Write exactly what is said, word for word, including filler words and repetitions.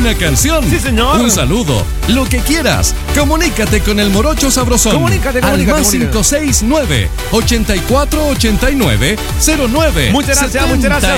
una canción, sí, señor, un saludo, lo que quieras. Comunícate con el Morocho Sabrosón. Comunícate, comunícate, al más cinco seis nueve, ochenta y cuatro ochenta y nueve, cero nueve. Muchas gracias, muchas gracias.